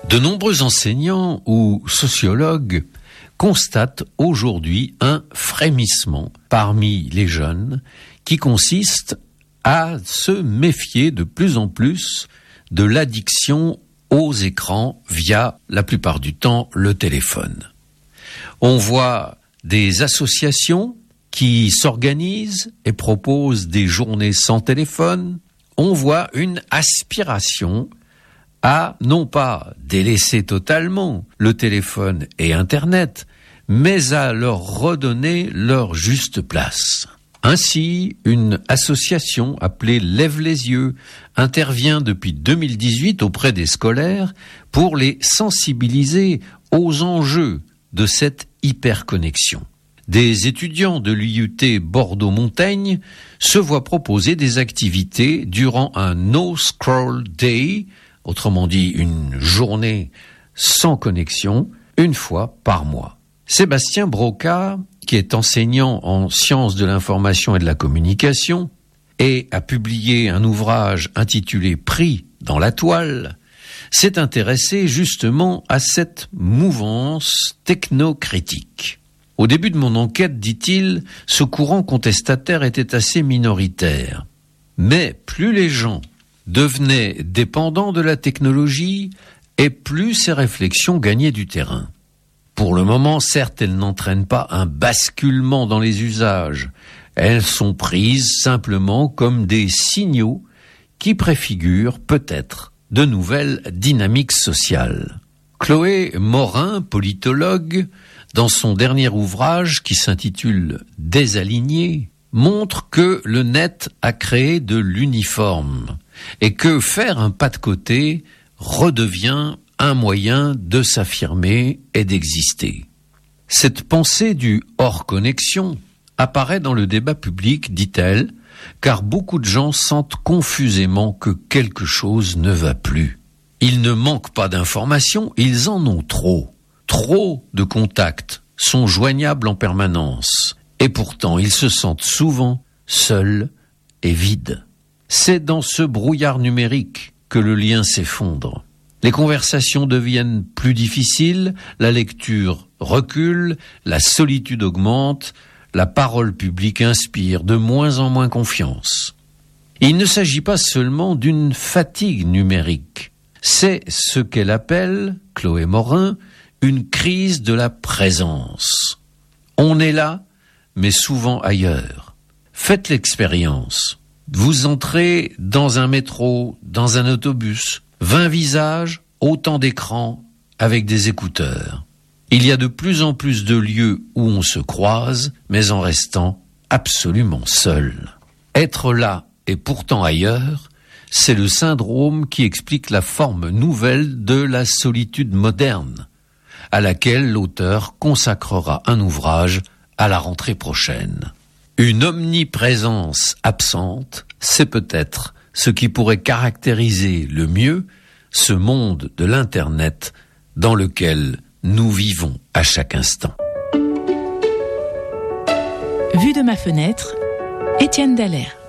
De nombreux enseignants ou sociologues constatent aujourd'hui un frémissement parmi les jeunes qui consiste à se méfier de plus en plus de l'addiction aux écrans via, la plupart du temps, le téléphone. On voit des associations qui s'organisent et proposent des journées sans téléphone. On voit une aspiration à non pas délaisser totalement le téléphone et Internet, mais à leur redonner leur juste place. Ainsi, une association appelée Lève les yeux intervient depuis 2018 auprès des scolaires pour les sensibiliser aux enjeux de cette hyperconnexion. Des étudiants de l'IUT Bordeaux-Montaigne se voient proposer des activités durant un No Scroll Day, autrement dit une journée sans connexion, une fois par mois. Sébastien Broca, qui est enseignant en sciences de l'information et de la communication, et a publié un ouvrage intitulé « Pris dans la toile », s'est intéressé justement à cette mouvance technocritique. Au début de mon enquête, dit-il, ce courant contestataire était assez minoritaire. Mais plus les gens devenaient dépendants de la technologie, et plus ces réflexions gagnaient du terrain. Pour le moment, certes, elles n'entraînent pas un basculement dans les usages. Elles sont prises simplement comme des signaux qui préfigurent peut-être de nouvelles dynamiques sociales. Chloé Morin, politologue, dans son dernier ouvrage qui s'intitule « Désaligné », montre que le net a créé de l'uniforme et que faire un pas de côté redevient un moyen de s'affirmer et d'exister. Cette pensée du hors-connexion apparaît dans le débat public, dit-elle, car beaucoup de gens sentent confusément que quelque chose ne va plus. Ils ne manquent pas d'informations, ils en ont trop. Trop de contacts sont joignables en permanence, et pourtant ils se sentent souvent seuls et vides. C'est dans ce brouillard numérique que le lien s'effondre. Les conversations deviennent plus difficiles, la lecture recule, la solitude augmente, la parole publique inspire de moins en moins confiance. Il ne s'agit pas seulement d'une fatigue numérique, c'est ce qu'elle appelle, Chloé Morin, une crise de la présence. On est là, mais souvent ailleurs. Faites l'expérience. Vous entrez dans un métro, dans un autobus, 20 visages, autant d'écrans, avec des écouteurs. Il y a de plus en plus de lieux où on se croise, mais en restant absolument seul. Être là et pourtant ailleurs, c'est le syndrome qui explique la forme nouvelle de la solitude moderne, à laquelle l'auteur consacrera un ouvrage à la rentrée prochaine. Une omniprésence absente, c'est peut-être ce qui pourrait caractériser le mieux ce monde de l'Internet dans lequel nous vivons à chaque instant. Vue de ma fenêtre, Étienne Dallaire.